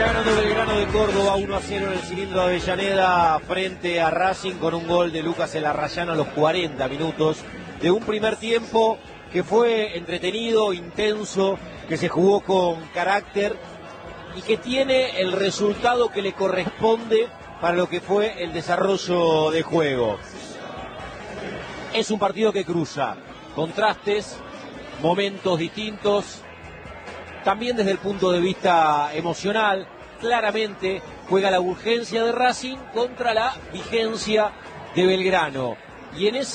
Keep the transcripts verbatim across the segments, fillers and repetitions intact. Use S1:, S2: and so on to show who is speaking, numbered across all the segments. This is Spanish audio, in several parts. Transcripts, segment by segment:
S1: Está ganando Belgrano de Córdoba uno a cero en el cilindro de Avellaneda frente a Racing con un gol de Lucas Elarrayán a los cuarenta minutos de un primer tiempo que fue entretenido, intenso, que se jugó con carácter y que tiene el resultado que le corresponde para lo que fue el desarrollo de juego. Es un partido que cruza contrastes, momentos distintos, también desde el punto de vista emocional. Claramente juega la urgencia de Racing contra la vigencia de Belgrano. Y en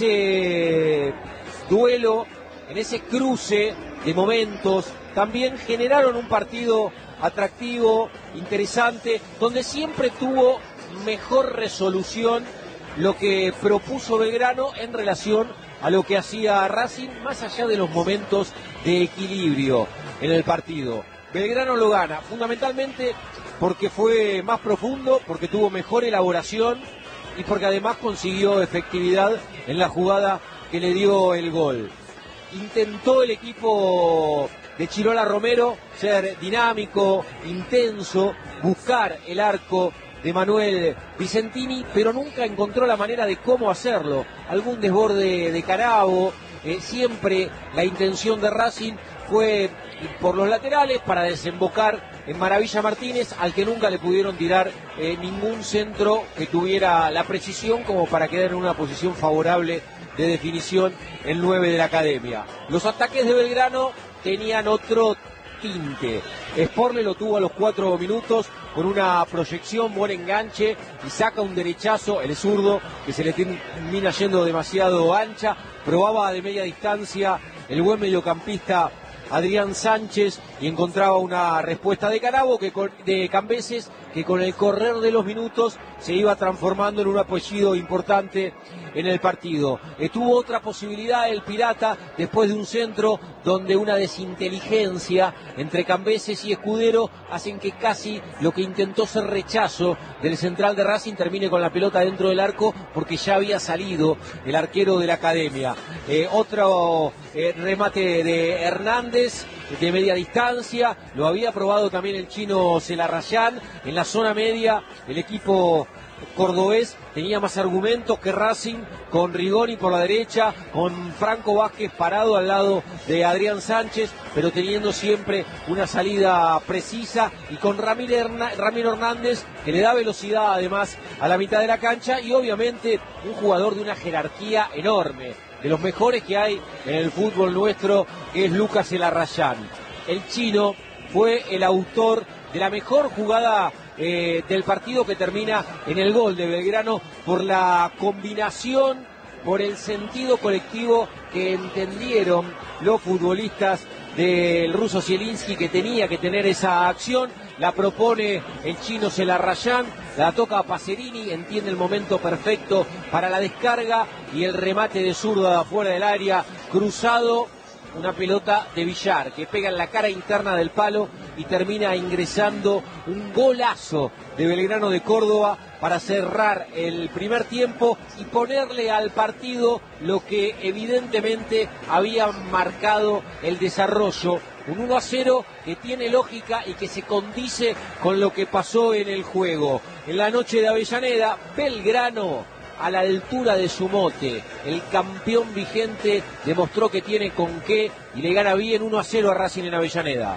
S1: ese duelo, en ese cruce de momentos, también generaron un partido atractivo, interesante, donde siempre tuvo mejor resolución lo que propuso Belgrano en relación a lo que hacía Racing, más allá de los momentos de equilibrio en el partido. Belgrano lo gana, fundamentalmente porque fue más profundo, porque tuvo mejor elaboración y porque además consiguió efectividad en la jugada que le dio el gol. Intentó el equipo de Chirola Romero ser dinámico, intenso, buscar el arco de Manuel Vicentini, pero nunca encontró la manera de cómo hacerlo. Algún desborde de Carabo, eh, siempre la intención de Racing fue por los laterales para desembocar en Maravilla Martínez, al que nunca le pudieron tirar eh, ningún centro que tuviera la precisión como para quedar en una posición favorable de definición el nueve de la academia. Los ataques de Belgrano tenían otro tinte. Sporle lo tuvo a los cuatro minutos con una proyección, buen enganche y saca un derechazo, el zurdo, que se le termina yendo demasiado ancha. Probaba de media distancia el buen mediocampista Adrián Sánchez y encontraba una respuesta de Carabo, que con, de Cambeses, que con el correr de los minutos se iba transformando en un apellido importante en el partido. Eh, tuvo otra posibilidad el Pirata después de un centro donde una desinteligencia entre Cambeses y Escudero hacen que casi lo que intentó ser rechazo del central de Racing termine con la pelota dentro del arco, porque ya había salido el arquero de la academia. Eh, otro eh, remate de Hernández de media distancia, lo había probado también el chino Elarrayán en la zona media. El equipo cordobés tenía más argumentos que Racing, con Rigoni por la derecha, con Franco Vázquez parado al lado de Adrián Sánchez, pero teniendo siempre una salida precisa, y con Ramiro Hernández, que le da velocidad además a la mitad de la cancha, y obviamente un jugador de una jerarquía enorme, de los mejores que hay en el fútbol nuestro, que es Lucas Elarrayán. El chino fue el autor de la mejor jugada eh, del partido, que termina en el gol de Belgrano, por la combinación, por el sentido colectivo que entendieron los futbolistas del ruso Zielinski, que tenía que tener esa acción. La propone el chino Elarrayán, la toca a Pacerini, entiende el momento perfecto para la descarga y el remate de zurda de afuera del área, cruzado, una pelota de Villar que pega en la cara interna del palo y termina ingresando un golazo de Belgrano de Córdoba para cerrar el primer tiempo y ponerle al partido lo que evidentemente había marcado el desarrollo. Un uno a cero que tiene lógica y que se condice con lo que pasó en el juego. En la noche de Avellaneda, Belgrano, a la altura de su mote, el campeón vigente, demostró que tiene con qué y le gana bien uno a cero a Racing en Avellaneda.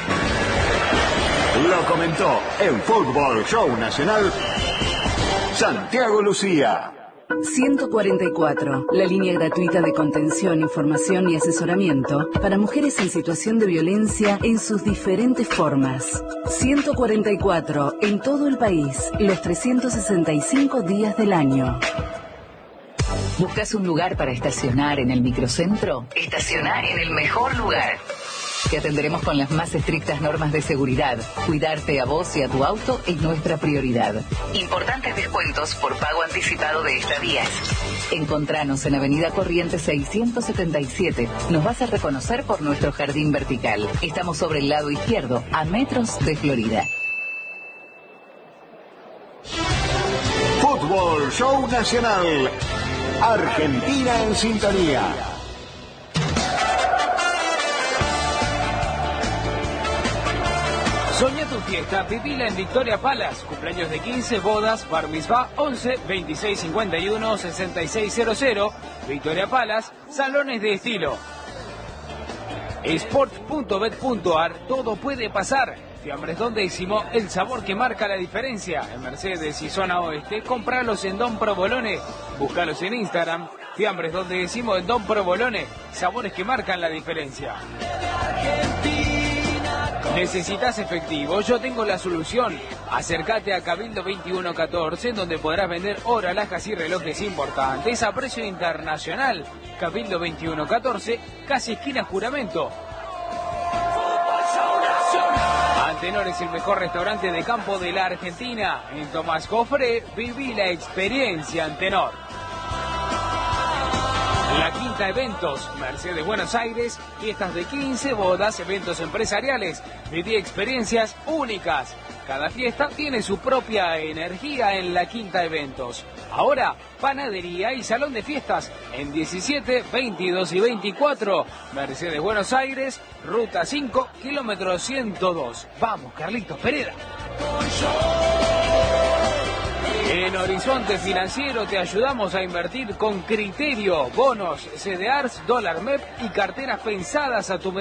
S2: Lo comentó en Fútbol Show Nacional Santiago Lucía.
S3: ciento cuarenta y cuatro, la línea gratuita de contención, información y asesoramiento para mujeres en situación de violencia en sus diferentes formas. ciento cuarenta y cuatro, en todo el país, los trescientos sesenta y cinco días del año.
S4: ¿Buscas un lugar para estacionar en el microcentro? Estaciona en el mejor lugar. Te atenderemos con las más estrictas normas de seguridad. Cuidarte a vos y a tu auto es nuestra prioridad. Importantes descuentos por pago anticipado de estadías. Encontranos en Avenida Corrientes seiscientos setenta y siete. Nos vas a reconocer por nuestro jardín vertical. Estamos sobre el lado izquierdo, a metros de Florida.
S2: Fútbol Show Nacional. Argentina en sintonía.
S1: Soñá tu
S5: fiesta, vivila en Victoria Palace. Cumpleaños de quince, bodas, bar mitzvah, once, veintiséis cincuenta y uno, sesenta y seis cero cero. Victoria Palace, salones de estilo. Sport punto bet punto ar, todo puede pasar. Fiambres Don Décimo, el sabor que marca la diferencia. En Mercedes y zona oeste, compralos en Don Provolone. Búscalos en Instagram. Fiambres Don Décimo en Don Provolone, sabores que marcan la diferencia. ¿Necesitas efectivo? Yo tengo la solución. Acércate a Cabildo veintiuno catorce, en donde podrás vender oro, alhajas y relojes importantes a precio internacional. Cabildo veintiuno catorce, casi esquina Juramento. Antenor es el mejor restaurante de campo de la Argentina. En Tomás Jofré, viví la experiencia Antenor. La Quinta Eventos, Mercedes Buenos Aires, fiestas de quince, bodas, eventos empresariales, viví experiencias únicas. Cada fiesta tiene su propia energía en La Quinta Eventos. Ahora, panadería y salón de fiestas en diecisiete, veintidós y veinticuatro. Mercedes Buenos Aires, ruta cinco, kilómetro ciento dos. Vamos, Carlitos Pereda. En Horizonte Financiero te ayudamos a invertir con criterio, bonos, C D Rs, dólar M E P y carteras pensadas a tu